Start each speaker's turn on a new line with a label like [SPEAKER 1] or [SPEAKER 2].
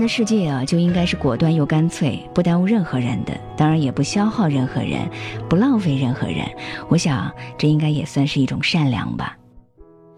[SPEAKER 1] 的世界啊，就应该是果断又干脆，不耽误任何人的，当然也不消耗任何人，不浪费任何人。我想这应该也算是一种善良吧。